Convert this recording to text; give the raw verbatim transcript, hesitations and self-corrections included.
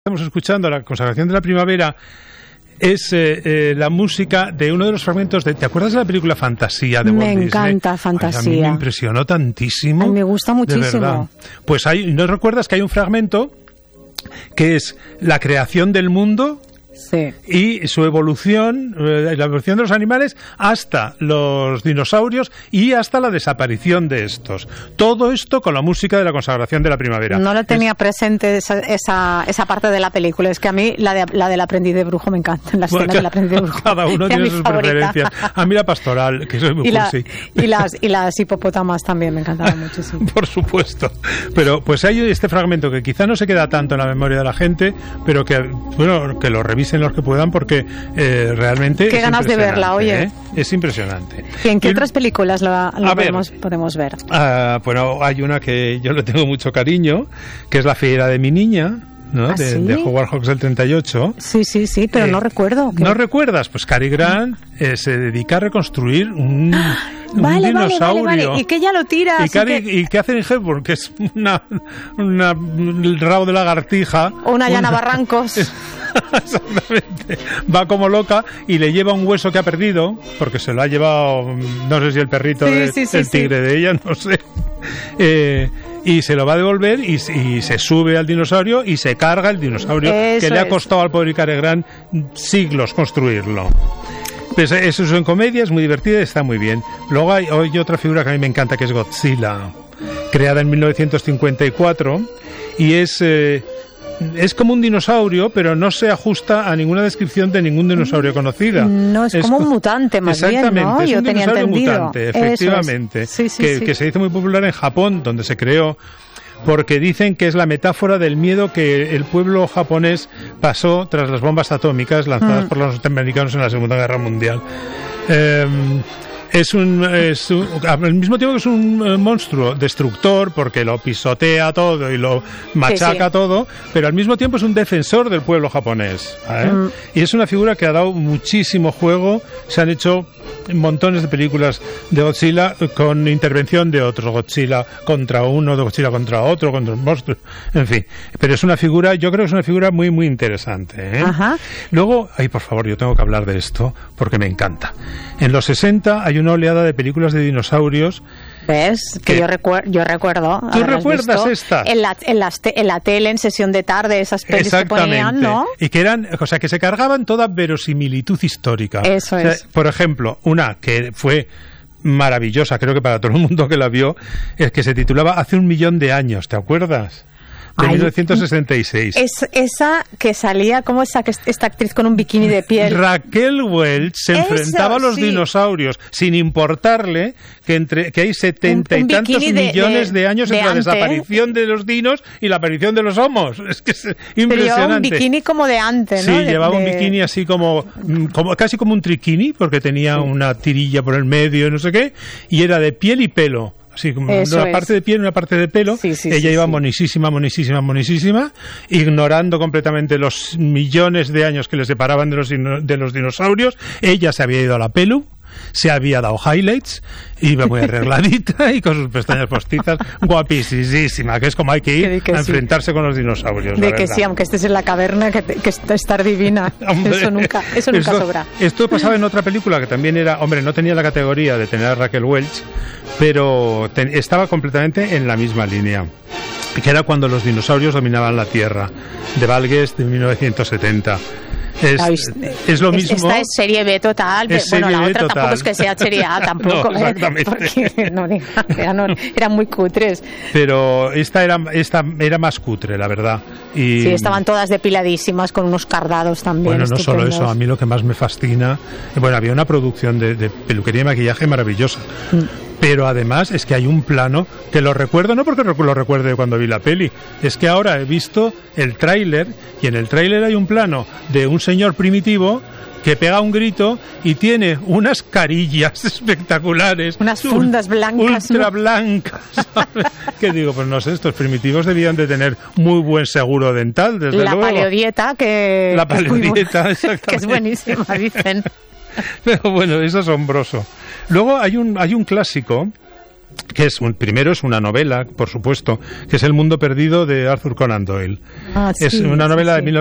Estamos escuchando la consagración de la primavera. Es eh, eh, la música de uno de los fragmentos de... ¿Te acuerdas de la película Fantasía de Walt Disney? Me encanta Fantasía. Ay, a mí me impresionó tantísimo. Ay, me gusta muchísimo. De verdad. Pues hay, ¿no recuerdas que hay un fragmento que es la creación del mundo? Sí. Y su evolución, eh, la evolución de los animales hasta los dinosaurios y hasta la desaparición de estos. Todo esto con la música de la consagración de la primavera. No lo tenía es... presente esa, esa, esa parte de la película. Es que a mí la, de, la del aprendiz de brujo me encanta. La escena bueno, del aprendiz de brujo. Cada uno tiene sus favorita. preferencias. A mí la pastoral, que soy muy y, la, cursi. y, las, y las hipopótamas también me encantaban muchísimo. Por supuesto. Pero pues hay este fragmento que quizá no se queda tanto en la memoria de la gente, pero que, bueno, que lo revisen los que puedan, porque eh, realmente qué es ganas de verla, oye. ¿eh? Es impresionante. ¿Y en qué y, otras películas la, la podemos, ver, podemos ver? Uh, bueno, hay una que yo le tengo mucho cariño, que es La fiera de mi niña, ¿no? ¿Ah, de, sí? de Howard Hawks del treinta y ocho. Sí, sí, sí, pero eh, no recuerdo. ¿Qué? ¿No recuerdas? Pues Cary Grant eh, se dedica a reconstruir un, un vale, dinosaurio. Vale, vale. Y que ella lo tira. Y, Cary, que... y Katharine Hepburn, que es una, una, un rabo de lagartija. O una Llana Barrancos. Exactamente. Va como loca y le lleva un hueso que ha perdido, porque se lo ha llevado, no sé si el perrito, sí, de, sí, sí, el tigre sí. de ella, no sé. Eh, y se lo va a devolver y, y se sube al dinosaurio y se carga el dinosaurio. Eso que le ha costado es. al pobre Cary Grant siglos construirlo. Pues eso es en comedia, es muy divertida y está muy bien. Luego hay, hay otra figura que a mí me encanta, que es Godzilla, creada en mil novecientos cincuenta y cuatro, y es... Eh, es como un dinosaurio, pero no se ajusta a ninguna descripción de ningún dinosaurio conocida. No, es, es como un mutante más bien, ¿no? Es Yo un tenía dinosaurio entendido. mutante, efectivamente, sí, sí, que, sí. que se hizo muy popular en Japón, donde se creó, porque dicen que es la metáfora del miedo que el pueblo japonés pasó tras las bombas atómicas lanzadas mm. por los norteamericanos en la Segunda Guerra Mundial. Eh, Es un, es un, al mismo tiempo que es un eh, monstruo destructor, porque lo pisotea todo y lo machaca sí, sí. todo, pero al mismo tiempo es un defensor del pueblo japonés, ¿eh? Mm. Y es una figura que ha dado muchísimo juego. Se han hecho montones de películas de Godzilla con intervención de otros, Godzilla contra uno, de Godzilla contra otro, contra un monstruo, en fin. Pero es una figura, yo creo que es una figura muy, muy interesante, ¿eh? Ajá. Luego, ay, por favor, yo tengo que hablar de esto porque me encanta. En los sesenta hay una oleada de películas de dinosaurios. ¿Ves? Que, que yo, recuer- yo recuerdo. ¿Tú recuerdas esta? En la, en, las te- en la tele, en sesión de tarde, esas pelis que ponían, ¿no? Y que eran, o sea, que se cargaban toda verosimilitud histórica. Eso o sea, es. Por ejemplo, una que fue maravillosa, creo que para todo el mundo que la vio, es que se titulaba Hace un millón de años, ¿te acuerdas? De Ay, mil novecientos sesenta y seis. Es esa que salía, como esa que esta actriz con un bikini de piel. Raquel Welch se Eso, enfrentaba a los sí. dinosaurios sin importarle que entre que hay setenta un, un y tantos de, millones de, de años de entre ante. la desaparición de los dinos y la aparición de los homos. Es que es impresionante. Pero llevaba un bikini como de antes, ¿no? Sí, de, llevaba de... un bikini así como, como casi como un triquini, porque tenía sí. una tirilla por el medio, no sé qué, y era de piel y pelo. Sí, como Eso una parte es. de piel y una parte de pelo. Sí, sí, Ella sí, iba sí. monisísima, monisísima, monisísima, ignorando completamente los millones de años que le separaban de los, de los dinosaurios. Ella se había ido a la pelu, se había dado highlights, iba muy arregladita y con sus pestañas postizas, guapísima, que es como hay que ir que a sí. enfrentarse con los dinosaurios. De la que verdad. sí, aunque estés en la caverna, que, te, que estar divina. Hombre, eso nunca, eso nunca esto, sobra. Esto pasaba en otra película que también era, hombre, no tenía la categoría de tener a Raquel Welch, pero te, estaba completamente en la misma línea, que era Cuando los dinosaurios dominaban la Tierra, de Val Guest de mil novecientos setenta. Es, es lo mismo. Esta es serie B total. Es bueno, serie la B otra total. Tampoco es que sea serie A, tampoco. No, exactamente. Porque no, eran, no, eran muy cutres. Pero esta era, esta era más cutre, la verdad. Y, sí, estaban todas depiladísimas con unos cardados también. Bueno, no estupendos. solo eso, a mí lo que más me fascina. Bueno, había una producción de, de peluquería y maquillaje maravillosa. Mm. Pero además es que hay un plano que lo recuerdo, no porque lo recuerde cuando vi la peli, es que ahora he visto el tráiler y en el tráiler hay un plano de un señor primitivo que pega un grito y tiene unas carillas espectaculares. Unas fundas blancas. Ultra ¿no? blancas. ¿Sabes? Que digo, pues no sé, estos primitivos debían de tener muy buen seguro dental, desde la luego. La paleodieta, que... La paleodieta, exactamente. Que es buenísima, dicen. Pero bueno, es asombroso. Luego hay un, hay un clásico que es un, primero es una novela, por supuesto, que es El mundo perdido de Arthur Conan Doyle. Ah, sí, es una novela sí, sí. de